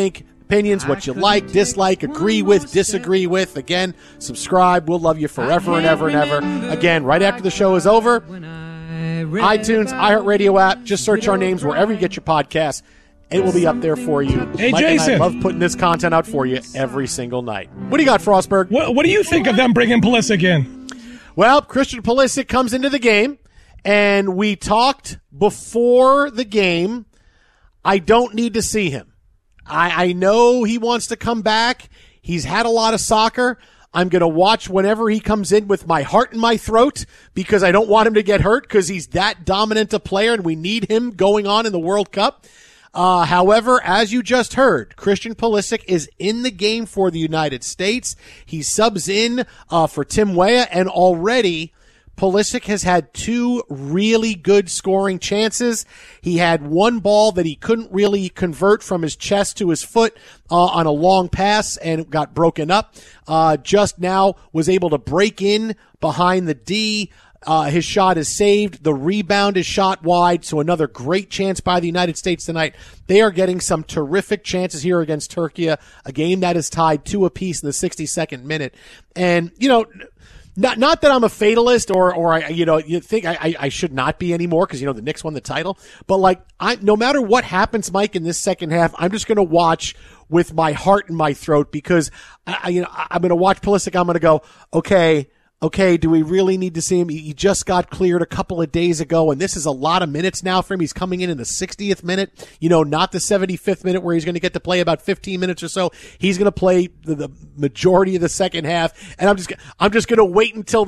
think. Opinions, what you like, dislike, agree with, disagree with. Again, subscribe. We'll love you forever and ever and ever. Again, right after the show is over, iTunes, iHeartRadio app, just search our names wherever you get your podcasts. It will be up there for you. Hey, Mike Jason. and I love putting this content out for you every single night. What do you got, Frostberg? What do you think of them bringing Pulisic in? Well, Christian Pulisic comes into the game, and we talked before the game. I don't need to see him. I know he wants to come back. He's had a lot of soccer. I'm going to watch whenever he comes in with my heart in my throat because I don't want him to get hurt because he's that dominant a player and we need him going on in the World Cup. However, as you just heard, Christian Pulisic is in the game for the United States. He subs in for Tim Weah, and already Pulisic has had 2 really good scoring chances. He had one ball that he couldn't really convert from his chest to his foot on a long pass and got broken up. Just now was able to break in behind the D. His shot is saved. The rebound is shot wide. So another great chance by the United States tonight. They are getting some terrific chances here against Turkey, a game that is tied 2 apiece in the 62nd minute. And, you know, not that I'm a fatalist or I, you know, you think I should not be anymore because, you know, the Knicks won the title. But like, no matter what happens, Mike, in this second half, I'm just going to watch with my heart in my throat because I'm going to watch Pulisic. I'm going to go, okay, do we really need to see him? He just got cleared a couple of days ago, and this is a lot of minutes now for him. He's coming in the 60th minute, you know, not the 75th minute where he's going to get to play about 15 minutes or so. He's going to play the majority of the second half, and I'm just going to wait until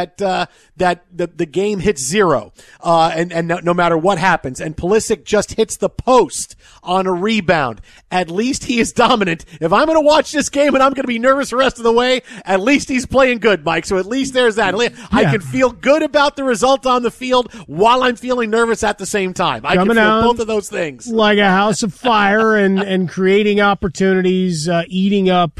the game hits 0, and no matter what happens. And Pulisic just hits the post on a rebound. At least he is dominant. If I'm going to watch this game and I'm going to be nervous the rest of the way, at least he's playing good, Mike. So at least there's that. I can feel good about the result on the field while I'm feeling nervous at the same time. I can feel both of those things. Like a house of fire and creating opportunities, eating up,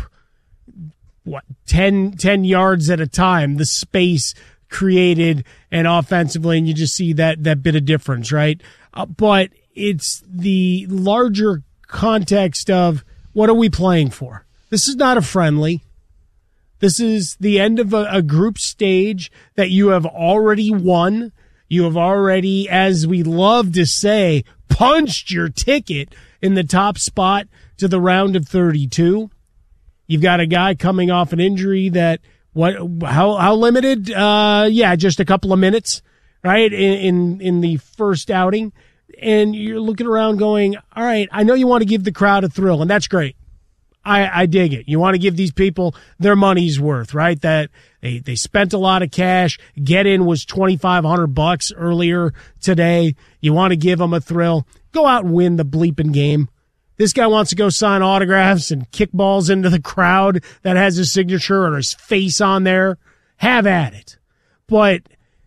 10 yards at a time, the space created and offensively, and you just see that bit of difference, right? But it's the larger context of what are we playing for? This is not a friendly. This is the end of a group stage that you have already won. You have already, as we love to say, punched your ticket in the top spot to the round of 32. You've got a guy coming off an injury that, how limited? Just a couple of minutes, right? In the first outing. And you're looking around going, all right, I know you want to give the crowd a thrill, and that's great. I dig it. You want to give these people their money's worth, right? That they spent a lot of cash. Get in was $2,500 earlier today. You want to give them a thrill. Go out and win the bleeping game. This guy wants to go sign autographs and kick balls into the crowd that has his signature or his face on there. Have at it. But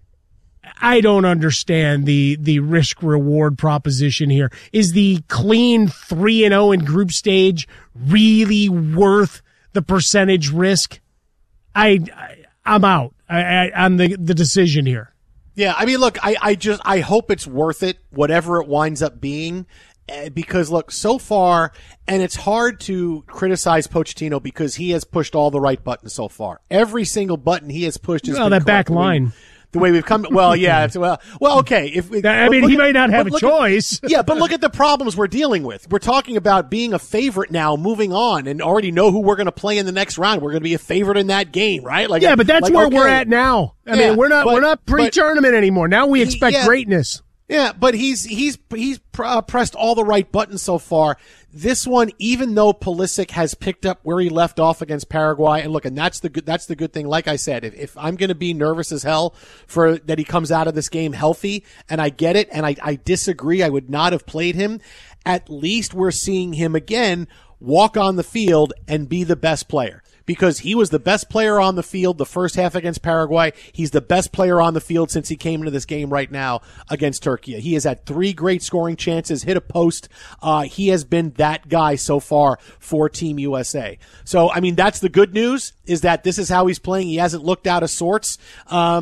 I don't understand the risk-reward proposition here. Is the clean 3-0 in group stage really worth the percentage risk? I'm out on the decision here. Yeah, I mean, look, I hope it's worth it, whatever it winds up being. Because, look, so far, and it's hard to criticize Pochettino because he has pushed all the right buttons so far. Every single button he has pushed has been that back line. The way we've come, well, yeah, okay. He might not have a choice. Yeah, but look at the problems we're dealing with. We're talking about being a favorite now, moving on, and already know who we're going to play in the next round. We're going to be a favorite in that game, right? But that's where we're at now. I mean, we're not pre-tournament anymore. Now we expect greatness. Yeah, but he's pressed all the right buttons so far. This one, even though Pulisic has picked up where he left off against Paraguay, and look, and that's the good thing. Like I said, if I'm going to be nervous as hell for that he comes out of this game healthy, and I get it, and I disagree, I would not have played him. At least we're seeing him again walk on the field and be the best player. Because he was the best player on the field the first half against Paraguay. He's the best player on the field since he came into this game right now against Turkey. He has had 3 great scoring chances, hit a post. He has been that guy so far for Team USA. So, I mean, that's the good news, is that this is how he's playing. He hasn't looked out of sorts.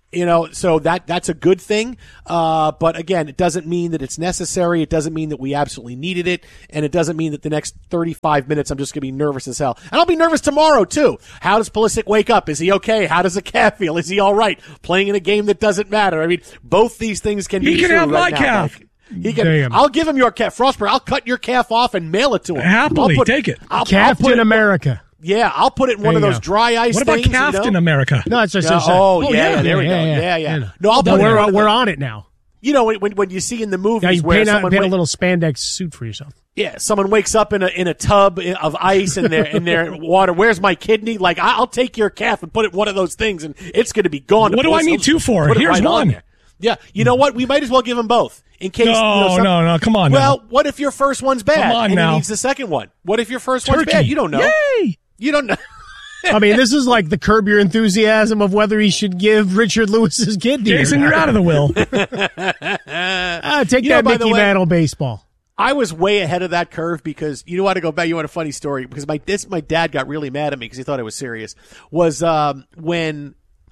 So that's a good thing. But again, it doesn't mean that it's necessary. It doesn't mean that we absolutely needed it. And it doesn't mean that the next 35 minutes I'm just going to be nervous as hell. And I'll be nervous tomorrow, too. How does Pulisic wake up? Is he okay? How does the calf feel? Is he all right? Playing in a game that doesn't matter. I mean, both these things can be He can true have right my now. calf. He can. Damn. I'll give him your calf. Frostberg, I'll cut your calf off and mail it to him. Happily, take it. I'll Captain put it, America. Yeah, I'll put it in one of There you those go. dry ice What about things. Captain America? No, it's just. There we go. Yeah. No, I'll put it in one of we're the- on it now. When you see in the movies Yeah, you where paint someone a little spandex suit for yourself. someone wakes up in a tub of ice in their water. Where's my kidney? Like, I'll take your calf and put it in one of those things, and it's going to be gone. What do I need two for? Put it Here's right on one. there. Yeah, you know what? We might as well give them both in case. No, come on. Well, what if your first one's bad Come on and now. he needs the second one? What if your first one's Turkey. bad? You don't know. Yay! You don't know. I mean, this is like the Curb Your Enthusiasm of whether he should give Richard Lewis's kidney. Jason, you're out of the will. Take You know, that by the Mickey way- Mantle baseball. I was way ahead of that curve because you want to go back. You want a funny story because my dad got really mad at me because he thought I was serious. Was when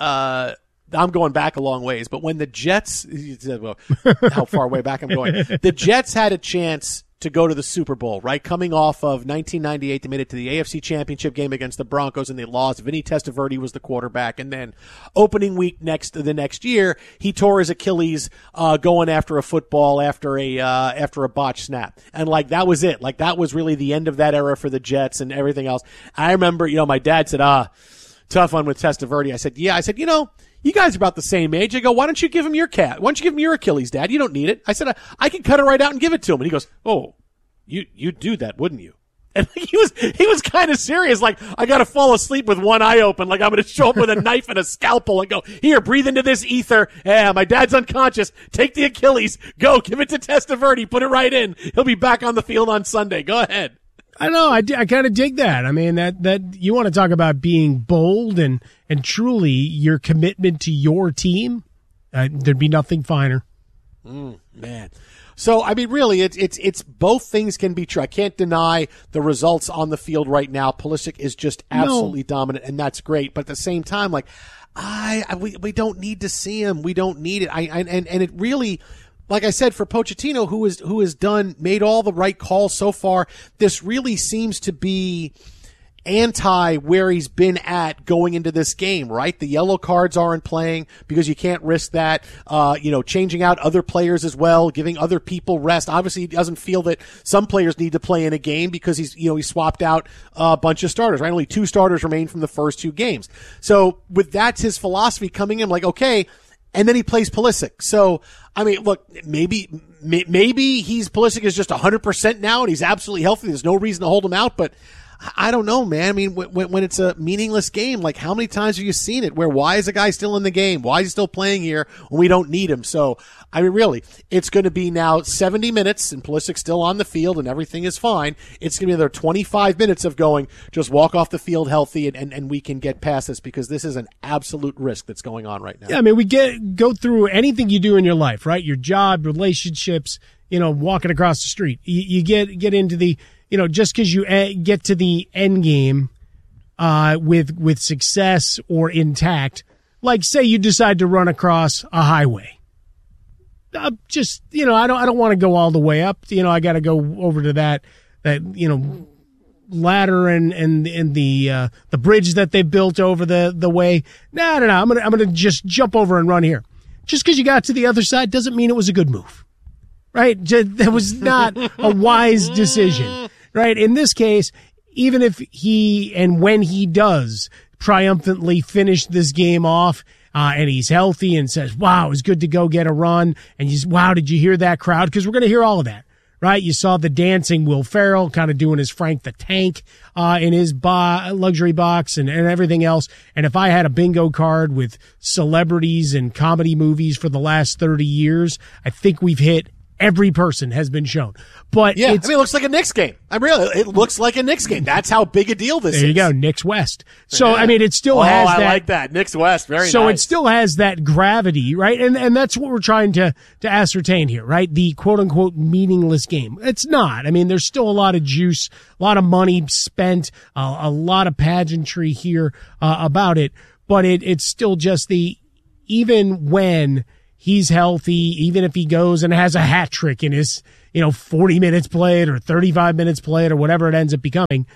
I'm going back a long ways, but when the Jets, well, how far way back I'm going, the Jets had a chance to go to the Super Bowl, right? Coming off of 1998, they made it to the AFC Championship game against the Broncos, and they lost. Vinny Testaverde was the quarterback, and then opening week the next year, he tore his Achilles going after a football after a botched snap, and like that was it. Like that was really the end of that era for the Jets and everything else. I remember, my dad said, tough one with Testaverde. I said, yeah. I said, you guys are about the same age. I go, why don't you give him your cat? Why don't you give him your Achilles, Dad? You don't need it. I said, I can cut it right out and give it to him. And he goes, oh, you'd do that, wouldn't you? And he was kind of serious. Like, I got to fall asleep with one eye open. Like, I'm going to show up with a knife and a scalpel and go, here, breathe into this ether. Yeah, my dad's unconscious. Take the Achilles. Go, give it to Testaverde. Put it right in. He'll be back on the field on Sunday. Go ahead. I know. I kind of dig that. I mean, that you want to talk about being bold and truly your commitment to your team. There'd be nothing finer. Man. So, I mean, really, it's both things can be true. I can't deny the results on the field right now. Pulisic is just absolutely dominant, and that's great. But at the same time, like, we don't need to see him. We don't need it. And it really, like I said, for Pochettino, who has made all the right calls so far, this really seems to be anti where he's been at going into this game, right? The yellow cards aren't playing because you can't risk that. Changing out other players as well, giving other people rest. Obviously, he doesn't feel that some players need to play in a game because he swapped out a bunch of starters, right? Only 2 starters remain from the first 2 games. So with that's his philosophy coming in, like, okay, and then he plays Pulisic. So, I mean, look, maybe Pulisic is just 100% now and he's absolutely healthy. There's no reason to hold him out, but I don't know, man. I mean, when it's a meaningless game, like how many times have you seen it where why is a guy still in the game? Why is he still playing here when we don't need him? So, I mean, really, it's going to be now 70 minutes and Pulisic's still on the field and everything is fine. It's going to be another 25 minutes of going, just walk off the field healthy and we can get past this because this is an absolute risk that's going on right now. Yeah, I mean, we go through anything you do in your life, right? Your job, relationships, walking across the street. You get into the, just because you get to the end game with success or intact, like say you decide to run across a highway. I don't want to go all the way up. I got to go over to that ladder and the bridge that they built over the way. No. I'm gonna just jump over and run here. Just because you got to the other side doesn't mean it was a good move, right? That was not a wise decision, right? In this case, even if when he does triumphantly finish this game off, and he's healthy and says, wow, it was good to go get a run. And wow, did you hear that crowd? Because we're going to hear all of that, right? You saw the dancing Will Ferrell kind of doing his Frank the Tank in his luxury box and everything else. And if I had a bingo card with celebrities and comedy movies for the last 30 years, I think we've hit every person has been shown. But yeah, it looks like a Knicks game. It looks like a Knicks game. That's how big a deal this is. There you go, Knicks West. So, yeah. I mean, it still has that. I like that. Knicks West, very nice. So it still has that gravity, right? And that's what we're trying to ascertain here, right? The quote-unquote meaningless game. It's not. I mean, there's still a lot of juice, a lot of money spent, a lot of pageantry here about it, but it's still just even when he's healthy, even if he goes and has a hat trick in his, 40 minutes played or 35 minutes played or whatever it ends up becoming,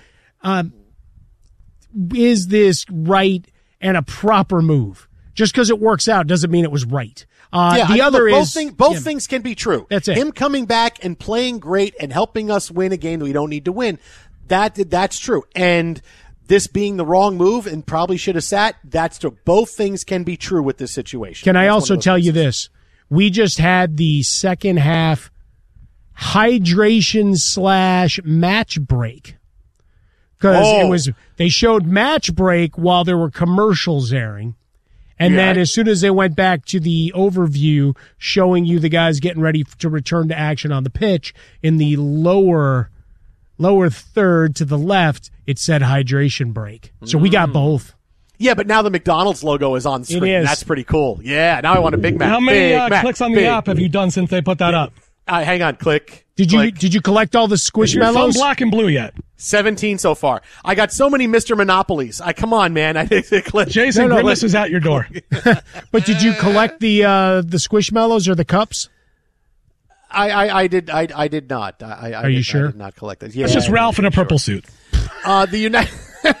is this right and a proper move? Just because it works out doesn't mean it was right. Both things can be true. That's it. Him coming back and playing great and helping us win a game that we don't need to win. That's true. And this being the wrong move and probably should have sat, that's true. Both things can be true with this situation. Can I also tell you this? We just had the second half hydration / match break. Because they showed match break while there were commercials airing. And then as soon as they went back to the overview showing you the guys getting ready to return to action on the pitch, in the lower third to the left, it said hydration break. So we got both. Yeah, but now the McDonald's logo is on the screen. It is. That's pretty cool. Yeah, now I want a Big Mac. How many Mac, clicks on the app have you done since they put that up? Hang on, click. Did you collect all the Is your phone Squishmallows? black and blue yet? 17 so far. I got so many Mr. Monopolies. Come on, man. I did click. Jason Grimlis is at your door. But did you collect the Squishmallows or the cups? I did not. Are you sure? I did not collect it. Yeah, It's just Ralph in a purple suit. The United.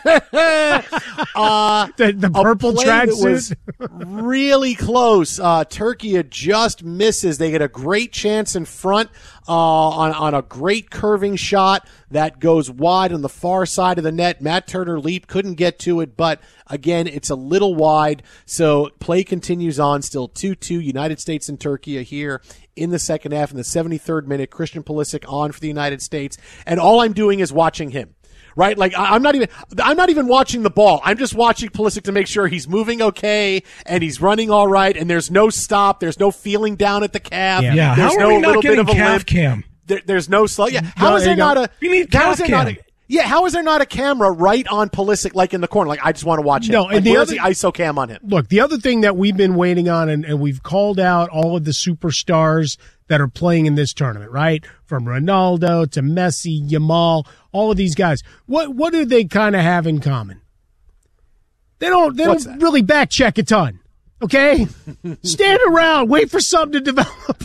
The purple tracksuit was really close. Turkey just misses. They get a great chance in front on a great curving shot that goes wide on the far side of the net. Matt Turner leap, couldn't get to it, but again, it's a little wide. So play continues on. Still 2-2. United States and Turkey are here in the second half. In the 73rd minute, Christian Pulisic on for the United States, and all I'm doing is watching him. Right? Like, I'm not even watching the ball. I'm just watching Pulisic to make sure he's moving okay and he's running all right and there's no stop. There's no feeling down at the calf. Yeah. There's How are no we not little bit getting of a calf limp. cam? There's no slow. Yeah. How is there not a, You need how is calf there not cam. how is there not a camera right on Pulisic, like in the corner? Like, I just want to watch him. No, like, and the where's other- the ISO cam on him? Look, the other thing that we've been waiting on, and we've called out all of the superstars that are playing in this tournament, right? From Ronaldo to Messi, Yamal, all of these guys. What do they kind of have in common? They don't really back check a ton. Okay? Stand around, wait for something to develop.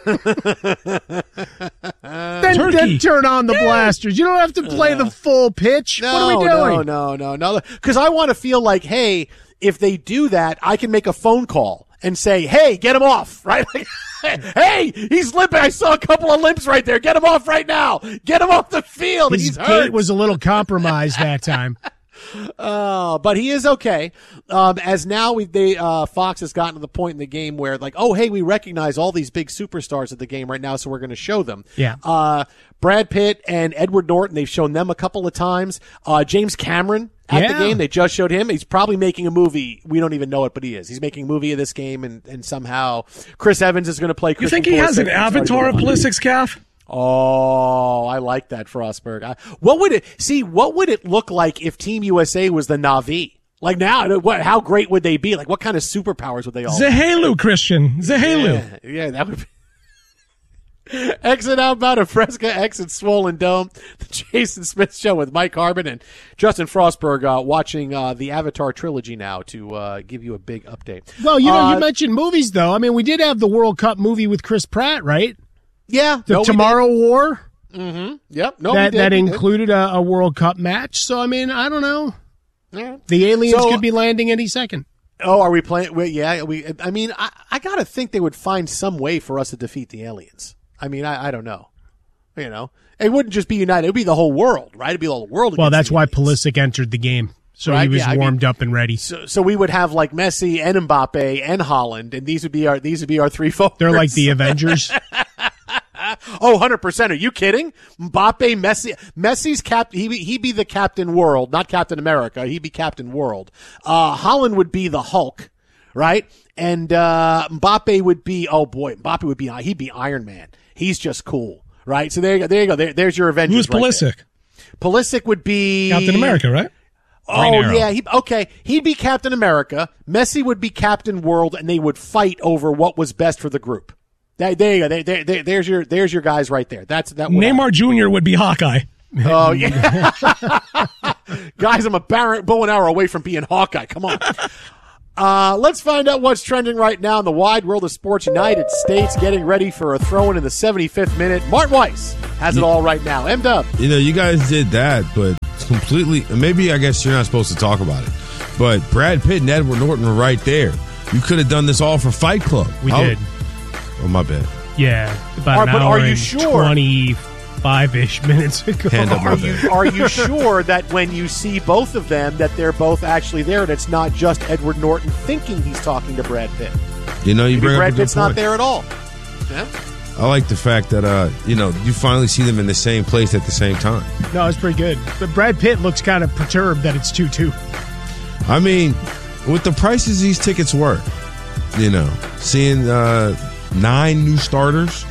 then turn on the blasters. You don't have to play the full pitch. What are we doing? No. Because I want to feel like, hey, if they do that, I can make a phone call and say, hey, get him off, right? Hey, he's limping. I saw a couple of limps right there. Get him off right now. Get him off the field. His He's gait hurt. was a little compromised that time. But he is okay. As now Fox has gotten to the point in the game where, like, oh, hey, we recognize all these big superstars of the game right now, so we're going to show them. Yeah. Brad Pitt and Edward Norton, they've shown them a couple of times. James Cameron at the game, they just showed him. He's probably making a movie. We don't even know it, but he is. He's making a movie of this game, and somehow Chris Evans is going to play Christian You think he has Pulisic. an avatar of Pulisic's calf? Oh, I like that, Frostberg. What would it look like if Team USA was the Na'vi? Like, now, how great would they be? Like, what kind of superpowers would they all have? Zahelu, Christian. Zahelu. Yeah, that would be. Exit outbound of Fresca, exit Swollen Dome. The Jason Smith Show with Mike Harbin and Justin Frostberg watching the Avatar trilogy now to give you a big update. Well, you mentioned movies, though. I mean, we did have the World Cup movie with Chris Pratt, right? Yeah. The Tomorrow War. Mm-hmm. Yep. No, that included a World Cup match. So, I mean, I don't know. Yeah. The aliens could be landing any second. Oh, are we playing? Yeah. I mean, I got to think they would find some way for us to defeat the aliens. I mean, I don't know. You know, it wouldn't just be United. It would be the whole world, right? It'd be the whole world. Well, that's why Pulisic entered the game. So right? he was warmed up and ready. So we would have like Messi and Mbappe and Holland, and these would be our three forwards. They're like the Avengers. Oh, 100%. Are you kidding? Mbappe, Messi's he'd be the Captain World, not Captain America. He'd be Captain World. Holland would be the Hulk, right? And Mbappe would be, he'd be Iron Man. He's just cool, right? So there you go. There's your Avengers. Who's Pulisic? Right there. Pulisic would be Captain America, right? Oh, yeah. He'd be Captain America. Messi would be Captain World, and they would fight over what was best for the group. There you go. There's your guys right there. Neymar Jr. would be Hawkeye. Oh, yeah. Guys, I'm a bow and arrow away from being Hawkeye. Come on. Let's find out what's trending right now in the wide world of sports. United States getting ready for a throw-in in the 75th minute. Martin Weiss has it all right now. M-Dub. You guys did that, but it's completely – maybe I guess you're not supposed to talk about it. But Brad Pitt and Edward Norton were right there. You could have done this all for Fight Club. We did. Oh, my bad. Yeah, about an hour and 25-ish minutes ago. Are you sure that when you see both of them that they're both actually there and it's not just Edward Norton thinking he's talking to Brad Pitt? You bring up Brad a good Pitt's point. not there at all. Yeah? I like the fact that, you finally see them in the same place at the same time. No, it's pretty good. But Brad Pitt looks kind of perturbed that it's 2-2. I mean, with the prices these tickets were, seeing 9 new starters,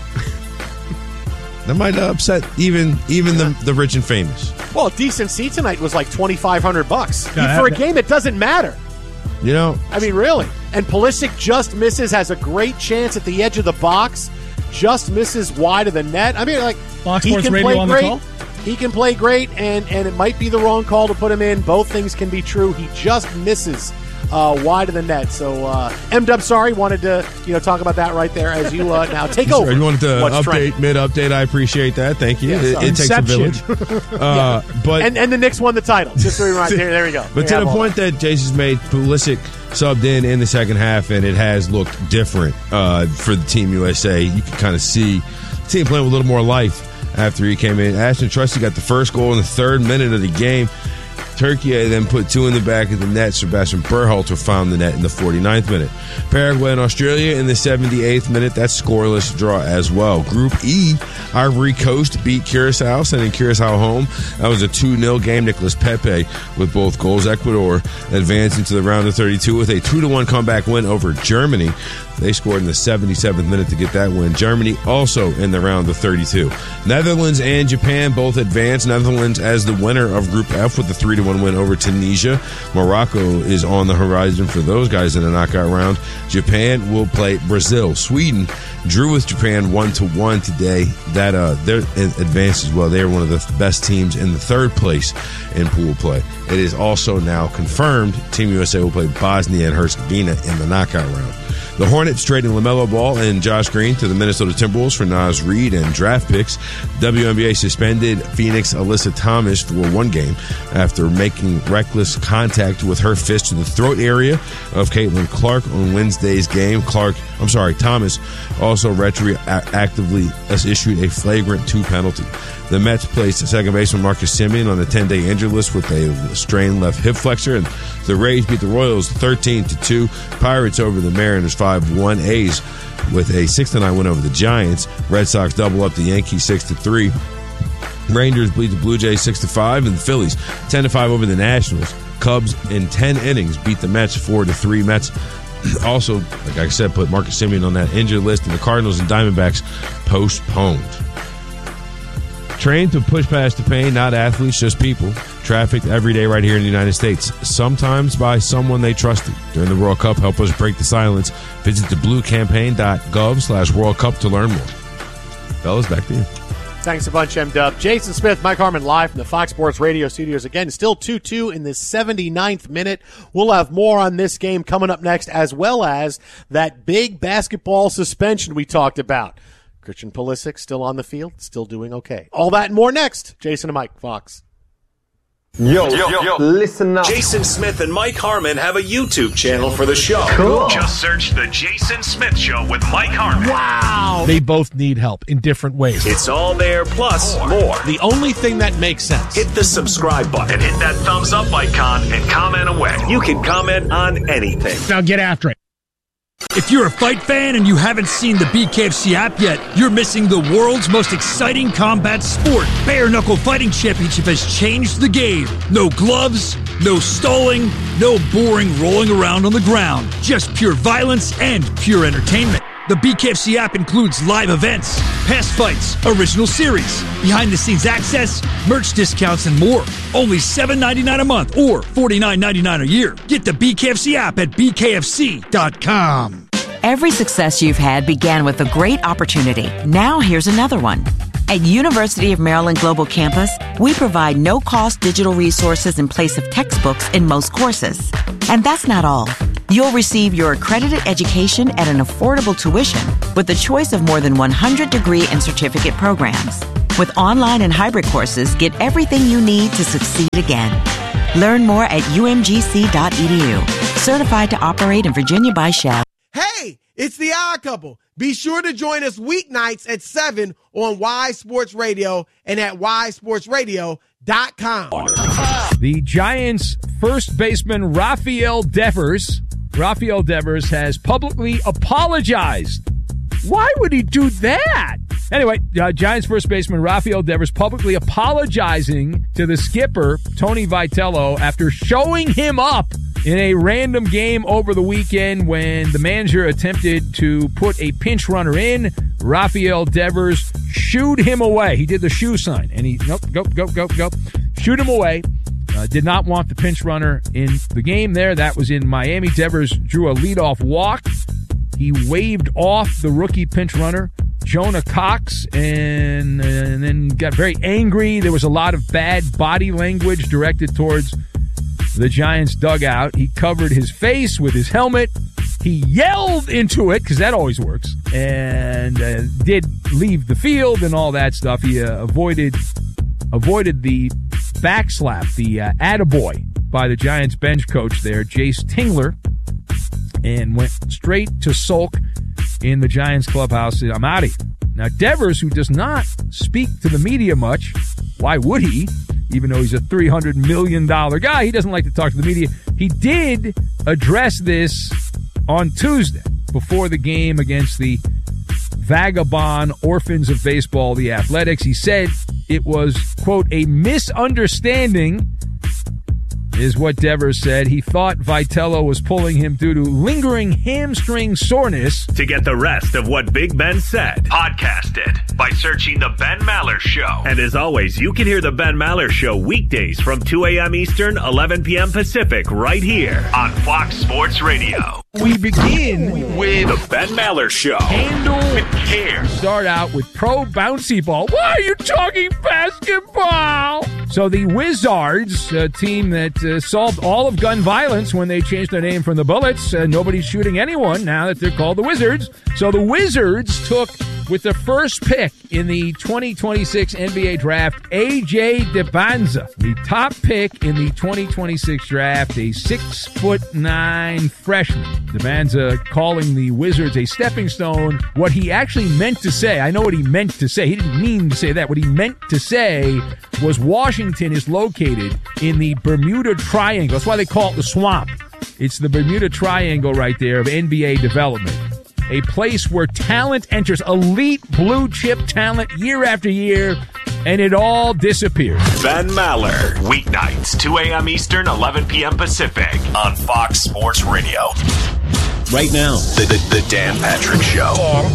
that might upset even the rich and famous. Well, a decent seat tonight was like $2,500 for a game that doesn't matter. I mean, really. And Pulisic just misses, has a great chance at the edge of the box, just misses wide of the net. I mean, Fox he Sports can Radio play on great. the call? He can play great, and it might be the wrong call to put him in. Both things can be true. He just misses wide of the net. So, M-Dub, sorry, wanted to talk about that right there as you now take over. You wanted to update, mid-update. I appreciate that. Thank you. Yeah, it takes a village. But and the Knicks won the title. Just so we remind there we go. But to the point that Jason's made, Pulisic subbed in the second half, and it has looked different for the Team USA. You can kind of see the team playing with a little more life after he came in. Ashton Trusty got the first goal in the 3rd minute of the game. Turkey then put 2 in the back of the net. Sebastian Berhalter found the net in the 49th minute. Paraguay and Australia in the 78th minute. That's scoreless draw as well. Group E, Ivory Coast beat Curacao, sending Curacao home. That was a 2-0 game. Nicolas Pepe with both goals. Ecuador advanced into the round of 32 with a 2-1 comeback win over Germany. They scored in the 77th minute to get that win. Germany also in the round of 32. Netherlands and Japan both advanced. Netherlands as the winner of Group F with the 3-1 win over Tunisia. Morocco is on the horizon for those guys in the knockout round. Japan will play Brazil. Sweden drew with Japan 1-1 today. That they're advanced as well. They are one of the best teams in the 3rd place in pool play. It is also now confirmed Team USA will play Bosnia and Herzegovina in the knockout round. The Hornets trading LaMelo Ball and Josh Green to the Minnesota Timberwolves for Naz Reid and draft picks. WNBA suspended Phoenix Alyssa Thomas for 1 game after making reckless contact with her fist to the throat area of Caitlin Clark on Wednesday's game. Thomas also retroactively issued a flagrant 2 penalty. The Mets placed second baseman Marcus Semien on the 10-day injured list with a strained left hip flexor, and the Rays beat the Royals 13-2. Pirates over the Mariners 5-1. A's with a 6-9 win over the Giants. Red Sox double up the Yankees 6-3. Rangers beat the Blue Jays 6-5, and the Phillies 10-5 over the Nationals. Cubs in 10 innings beat the Mets 4-3. Mets also, like I said, put Marcus Semien on that injured list, and the Cardinals and Diamondbacks postponed. Trained to push past the pain, not athletes, just people. Trafficked every day right here in the United States, sometimes by someone they trusted. During the World Cup, help us break the silence. Visit thebluecampaign.gov/World Cup to learn more. Fellas, back to you. Thanks a bunch, M-Dub. Jason Smith, Mike Harmon live from the Fox Sports Radio studios. Again, still 2-2 in the 79th minute. We'll have more on this game coming up next, as well as that big basketball suspension we talked about. Christian Pulisic still on the field, still doing okay. All that and more next. Jason and Mike, Fox. Yo, listen up. Jason Smith and Mike Harmon have a YouTube channel for the show. Cool. Just search The Jason Smith Show with Mike Harmon. Wow. They both need help in different ways. It's all there, plus more. The only thing that makes sense. Hit the subscribe button and hit that thumbs up icon and comment away. You can comment on anything. Now get after it. If you're a fight fan and you haven't seen the BKFC app yet, you're missing the world's most exciting combat sport. Bare Knuckle Fighting Championship has changed the game. No gloves, no stalling, no boring rolling around on the ground. Just pure violence and pure entertainment. The BKFC app includes live events, past fights, original series, behind-the-scenes access, merch discounts, and more. Only $7.99 a month or $49.99 a year. Get the BKFC app at bkfc.com. Every success you've had began with a great opportunity. Now here's another one. At University of Maryland Global Campus, we provide no-cost digital resources in place of textbooks in most courses. And that's not all. You'll receive your accredited education at an affordable tuition with a choice of more than 100 degree and certificate programs. With online and hybrid courses, get everything you need to succeed again. Learn more at umgc.edu. Certified to operate in Virginia by Shell. Hey, it's the Odd Couple. Be sure to join us weeknights at 7 on Y Sports Radio and at ysportsradio.com. The Giants' first baseman, Rafael Devers has publicly apologized. Why would he do that? Anyway, Giants first baseman Rafael Devers publicly apologizing to the skipper, Tony Vitello, after showing him up in a random game over the weekend when the manager attempted to put a pinch runner in. Rafael Devers shooed him away. He did the shoe sign, and he, go, shoot him away. Did not want the pinch runner in the game there. That was in Miami. Devers drew a leadoff walk. He waved off the rookie pinch runner, Jonah Cox, and then got very angry. There was a lot of bad body language directed towards the Giants dugout. He covered his face with his helmet. He yelled into it, because that always works, and did leave the field and all that stuff. He avoided the backslap, the attaboy by the Giants bench coach there, Jace Tingler, and went straight to sulk in the Giants clubhouse. I'm out of here. Now, Devers, who does not speak to the media much, why would he? Even though he's a $300 million guy, he doesn't like to talk to the media. He did address this on Tuesday before the game against the vagabond Orphans of Baseball, the Athletics. He said it was, quote, a misunderstanding, is what Devers said. He thought Vitello was pulling him due to lingering hamstring soreness. To get the rest of what Big Ben said, podcast it by searching The Ben Maller Show. And as always, you can hear The Ben Maller Show weekdays from 2 a.m. Eastern, 11 p.m. Pacific, right here on Fox Sports Radio. We begin with The Ben Maller Show. Handle with care. Start out with pro bouncy ball. Why are you talking basketball? So the Wizards, a team that solved all of gun violence when they changed their name from the Bullets. Nobody's shooting anyone now that they're called the Wizards. So the Wizards took, with the first pick in the 2026 NBA draft, A.J. Depandza, the top pick in the 2026 draft, a 6'9" freshman. Depandza calling the Wizards a stepping stone. What he actually meant to say, I know what he meant to say. He didn't mean to say that. What he meant to say was Washington is located in the Bermuda Triangle. That's why they call it the swamp. It's the Bermuda Triangle right there of NBA development. A place where talent enters, elite blue chip talent year after year, and it all disappears. Ben Maller, weeknights, 2 a.m. Eastern, 11 p.m. Pacific on Fox Sports Radio. Right now, the Dan Patrick Show. Dan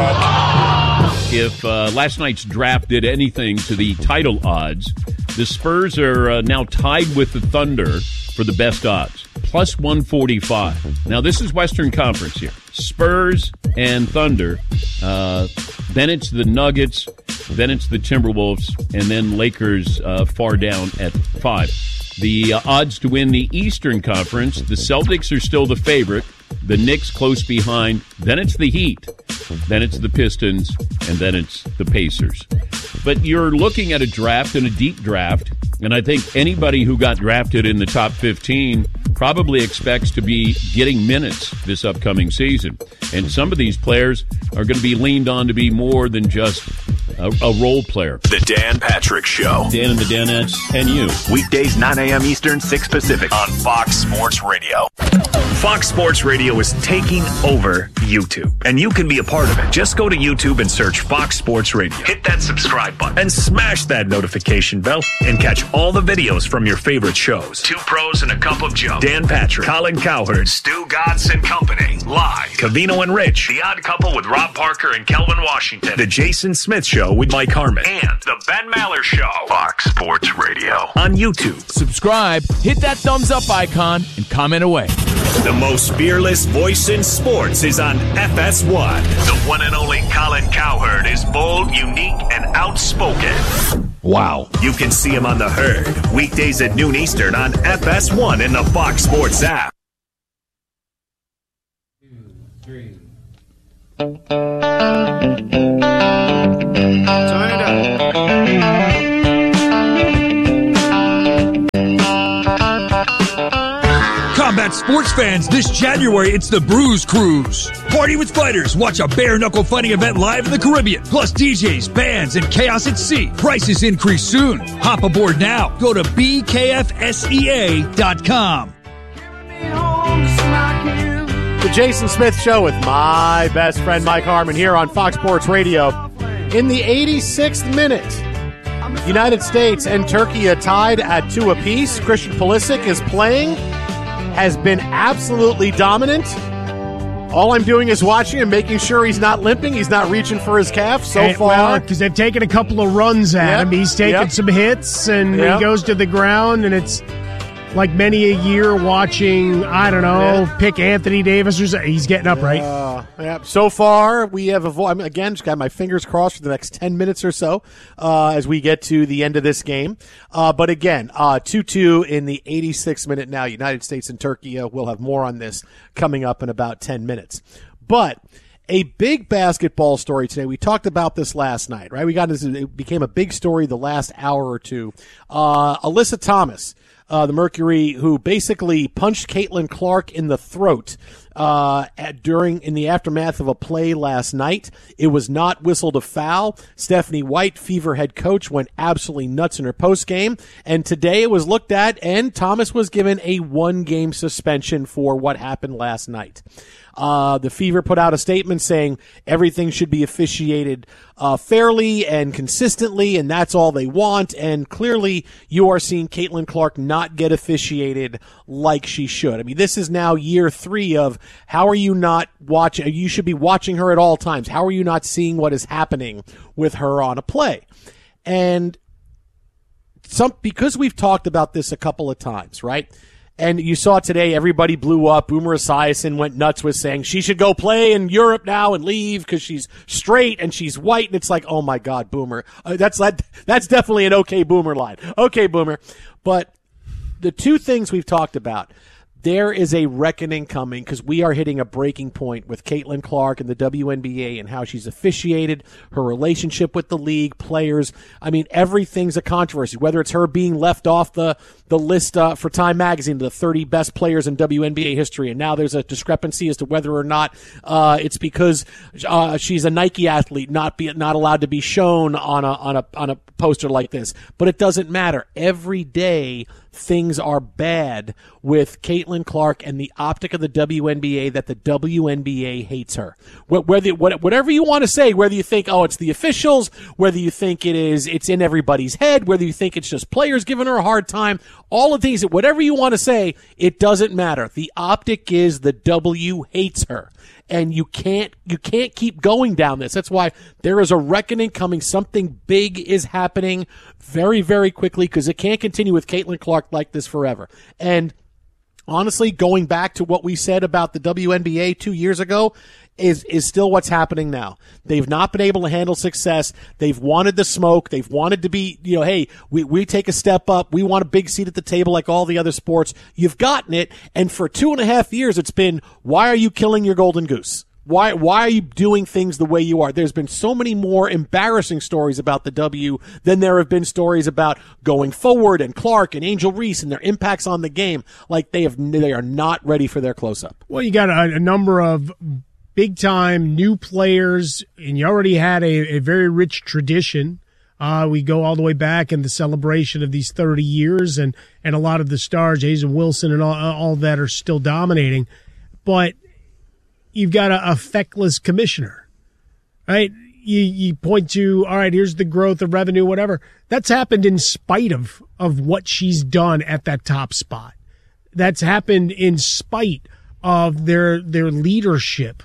Patrick. If last night's draft did anything to the title odds, the Spurs are now tied with the Thunder for the best odds, plus 145. Now, this is Western Conference here. Spurs and Thunder. Then it's the Nuggets. Then it's the Timberwolves. And then Lakers far down at 5. The odds to win the Eastern Conference, the Celtics are still the favorite. The Knicks close behind. Then it's the Heat. Then it's the Pistons. And then it's the Pacers. But you're looking at a draft and a deep draft. And I think anybody who got drafted in the top 15 probably expects to be getting minutes this upcoming season. And some of these players are going to be leaned on to be more than just a role player. The Dan Patrick Show. Dan and the Danettes and you. Weekdays 9 a.m. Eastern, 6 Pacific on Fox Sports Radio. Fox Sports Radio is taking over YouTube, and you can be a part of it. Just go to YouTube and search Fox Sports Radio. Hit that subscribe button and smash that notification bell and catch all the videos from your favorite shows. Two Pros and a Cup of Joe. Dan Patrick, Colin Cowherd, Stu Gatz and Company. Live. Covino and Rich. The Odd Couple with Rob Parker and Kelvin Washington. The Jason Smith Show with Mike Harmon. And the Ben Maller Show. Fox Sports Radio. On YouTube. Subscribe, hit that thumbs up icon, and comment away. The most fearless voice in sports is on FS1. The one and only Colin Cowherd is bold, unique, and outspoken. Wow. You can see him on The Herd, weekdays at noon Eastern on FS1 in the Fox Sports app. Combat sports fans, this January, it's the Bruise Cruise. Party with fighters. Watch a bare-knuckle fighting event live in the Caribbean. Plus DJs, bands, and chaos at sea. Prices increase soon. Hop aboard now. Go to bkfsea.com. The Jason Smith Show with my best friend Mike Harmon here on Fox Sports Radio. In the 86th minute, United States and Turkey are tied at 2 apiece. Christian Pulisic is playing, has been absolutely dominant. All I'm doing is watching and making sure he's not limping. He's not reaching for his calf so far. Because they've taken a couple of runs at him. He's taken some hits, and he goes to the ground, and it's like many a year watching, I don't know, pick Anthony Davis. Or he's getting up, right? So far, we have again, just got my fingers crossed for the next 10 minutes or so as we get to the end of this game. But again, 2-2 in the 86th minute now. United States and Turkey. We'll have more on this coming up in about 10 minutes. But a big basketball story today. We talked about this last night, right? It became a big story the last hour or two. Alyssa Thomas, the Mercury, who basically punched Caitlin Clark in the throat in the aftermath of a play last night. It was not whistled a foul. Stephanie White, Fever head coach, went absolutely nuts in her postgame. And today it was looked at, and Thomas was given a 1-game suspension for what happened last night. The Fever put out a statement saying everything should be officiated fairly and consistently, and that's all they want. And clearly, you are seeing Caitlin Clark not get officiated like she should. I mean, this is now year 3 of how are you not watching? You should be watching her at all times. How are you not seeing what is happening with her on a play? And because we've talked about this a couple of times, right? And you saw today, everybody blew up. Boomer Esiason went nuts with saying she should go play in Europe now and leave because she's straight and she's white. And it's like, oh my God, Boomer. That's definitely an okay Boomer line. Okay, Boomer. But the two things we've talked about, there is a reckoning coming because we are hitting a breaking point with Caitlin Clark and the WNBA and how she's officiated, her relationship with the league, players. I mean, everything's a controversy, whether it's her being left off the list for Time Magazine, the 30 best players in WNBA history, and now there's a discrepancy as to whether or not it's because she's a Nike athlete, not allowed to be shown on a poster like this. But it doesn't matter. Every day things are bad with Caitlin Clark and the optic of the WNBA, that the WNBA hates her. Whatever you want to say, whether you think, it's the officials, whether you think it's in everybody's head, whether you think it's just players giving her a hard time, all of these, whatever you want to say, it doesn't matter. The optic is the W hates her. And you can't keep going down this. That's why there is a reckoning coming. Something big is happening very, very quickly because it can't continue with Caitlin Clark like this forever. And honestly, going back to what we said about the WNBA 2 years ago is still what's happening now. They've not been able to handle success. They've wanted the smoke. They've wanted to be, hey, we take a step up. We want a big seat at the table like all the other sports. You've gotten it. And for 2.5 years, it's been, why are you killing your golden goose? Why are you doing things the way you are? There's been so many more embarrassing stories about the W than there have been stories about going forward and Clark and Angel Reese and their impacts on the game. Like they are not ready for their close-up. Well, you got a number of big-time new players, and you already had a very rich tradition. We go all the way back in the celebration of these 30 years, and a lot of the stars, Hazel Wilson and all that, are still dominating. But you've got a feckless commissioner, right? You point to, all right, here's the growth of revenue, whatever. That's happened in spite of what she's done at that top spot. That's happened in spite of their leadership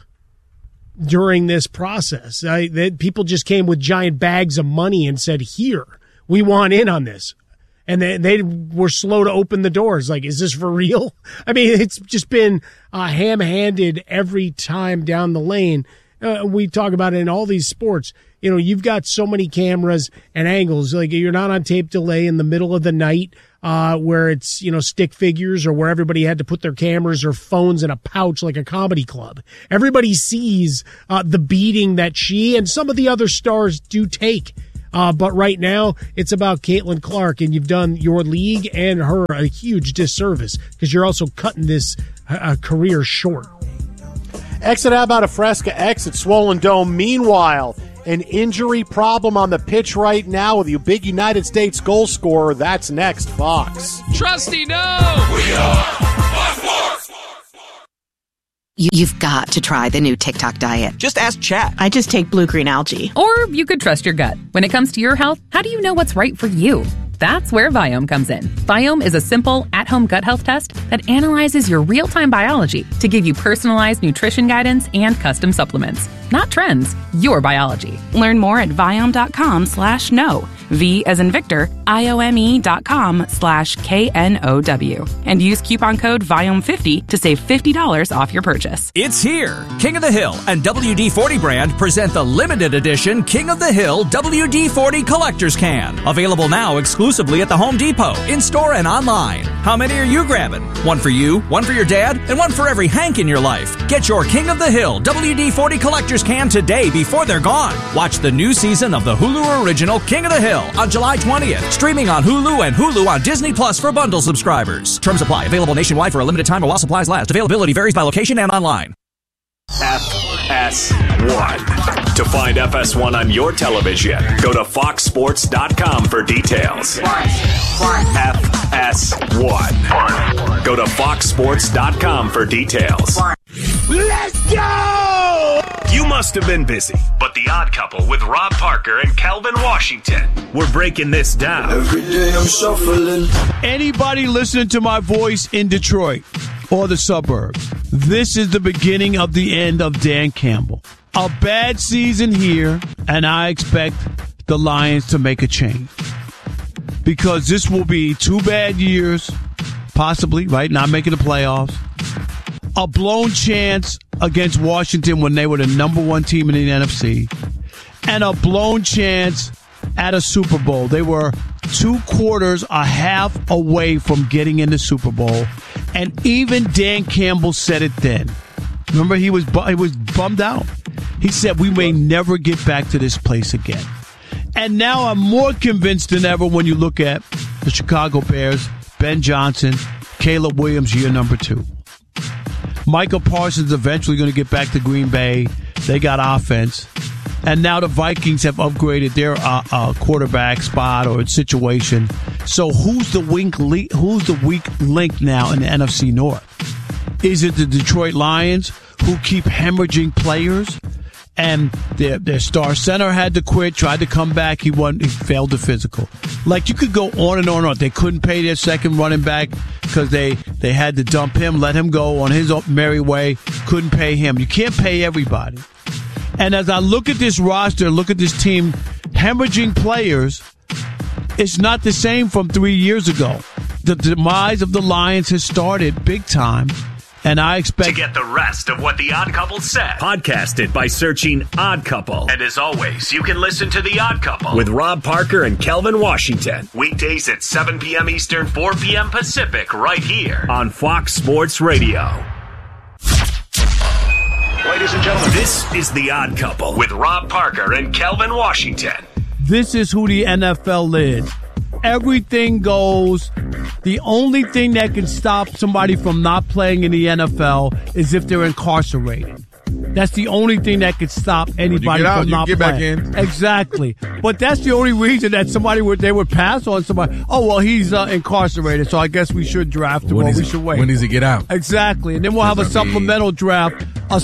during this process. People just came with giant bags of money and said, here, we want in on this. And they were slow to open the doors. Like, is this for real? I mean, it's just been ham-handed every time down the lane. we talk about it in all these sports. You know, you've got so many cameras and angles. Like, you're not on tape delay in the middle of the night where it's, you know, stick figures or where everybody had to put their cameras or phones in a pouch like a comedy club. Everybody sees the beating that she and some of the other stars do take. But right now, it's about Caitlin Clark, and you've done your league and her a huge disservice because you're also cutting this career short. Exit how about a Fresca X at Swollen Dome. Meanwhile, an injury problem on the pitch right now with you big United States goal scorer. That's next, Fox. Trusty, no! We are Fox Sports! You've got to try the new TikTok diet. Just ask Chat. I just take blue-green algae. Or you could trust your gut. When it comes to your health, how do you know what's right for you? That's where Viome comes in. Viome is a simple, at-home gut health test that analyzes your real-time biology to give you personalized nutrition guidance and custom supplements. Not trends, your biology. Learn more at Viome.com/know. V as in Victor, IOME.com/KNOW. And use coupon code VIOME50 to save $50 off your purchase. It's here. King of the Hill and WD-40 brand present the limited edition King of the Hill WD-40 Collector's Can. Available now exclusively at the Home Depot, in-store and online. How many are you grabbing? One for you, one for your dad, and one for every Hank in your life. Get your King of the Hill WD-40 Collector's Can today before they're gone. Watch the new season of the Hulu original King of the Hill on July 20th. Streaming on Hulu and Hulu on Disney Plus for bundle subscribers. Terms apply. Available nationwide for a limited time or while supplies last. Availability varies by location and online. FS1. To find FS1 on your television, go to foxsports.com for details. FS1. Go to foxsports.com for details. Let's go! You must have been busy, but The Odd Couple with Rob Parker and Calvin Washington. We're breaking this down. Every day I'm shuffling. Anybody listening to my voice in Detroit or the suburbs, this is the beginning of the end of Dan Campbell. A bad season here, and I expect the Lions to make a change. Because this will be 2 bad years, possibly, right? Not making the playoffs. A blown chance against Washington when they were the number 1 team in the NFC. And a blown chance at a Super Bowl. They were 2 quarters, a half away from getting in the Super Bowl. And even Dan Campbell said it then. Remember, he was bummed out. He said, we may never get back to this place again. And now I'm more convinced than ever when you look at the Chicago Bears, Ben Johnson, Caleb Williams, year number 2. Michael Parsons eventually going to get back to Green Bay. They got offense. And now the Vikings have upgraded their quarterback spot or situation. So who's the weak link now in the NFC North? Is it the Detroit Lions who keep hemorrhaging players? And their star center had to quit, tried to come back. He failed the physical. Like, you could go on and on and on. They couldn't pay their second running back because they had to dump him, let him go on his merry way. Couldn't pay him. You can't pay everybody. And as I look at this roster, look at this team hemorrhaging players, it's not the same from 3 years ago. The demise of the Lions has started big time. And I expect to get the rest of what The Odd Couple said. Podcast it by searching Odd Couple. And as always, you can listen to The Odd Couple with Rob Parker and Kelvin Washington. Weekdays at 7 p.m. Eastern, 4 p.m. Pacific, right here on Fox Sports Radio. Ladies and gentlemen, this is The Odd Couple with Rob Parker and Kelvin Washington. This is who the NFL is. Everything goes. The only thing that can stop somebody from not playing in the NFL is if they're incarcerated. That's the only thing that could stop anybody from not playing. Back in. Exactly. But that's the only reason that they would pass on somebody. Oh, well, he's incarcerated, so I guess we should draft him or we should wait. When does he get out? Exactly. And then we'll have a supplemental draft,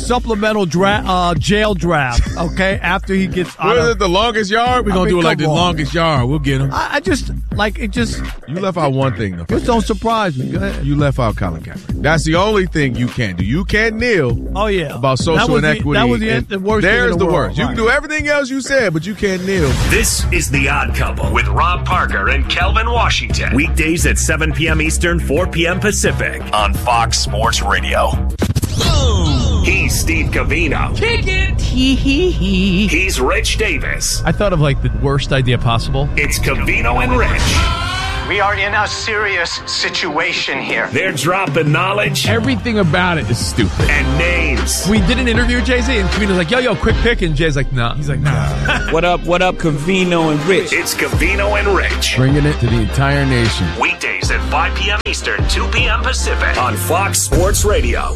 jail draft, okay, after he gets out of the longest yard? We're going to do it like the longest yard. We'll get him. You left out one thing, though. Just don't surprise me. Go ahead. You left out Colin Kaepernick. That's the only thing you can't do. You can't kneel. Oh, yeah. About social inequity. That was the worst thing There's in the the world. worst. You can do everything else you said, but you can't kneel. This is The Odd Couple with Rob Parker and Kelvin Washington. Weekdays at 7 p.m. Eastern, 4 p.m. Pacific on Fox Sports Radio. Boom! He's Steve Covino. Kick it. Hee. He's Rich Davis. I thought of like the worst idea possible. It's Covino and Rich. We are in a serious situation here. They're dropping knowledge. Everything about it is stupid. And names. We did an interview with Jay-Z, and Covino's like, yo, quick pick. And Jay's like, nah. He's like, nah. What up, Covino and Rich? It's Covino and Rich. Bringing it to the entire nation. Weekdays at 5 p.m. Eastern, 2 p.m. Pacific on Fox Sports Radio.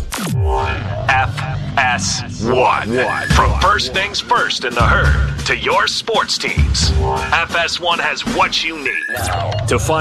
FS1. From first things first in the herd to your sports teams, FS1 has what you need to find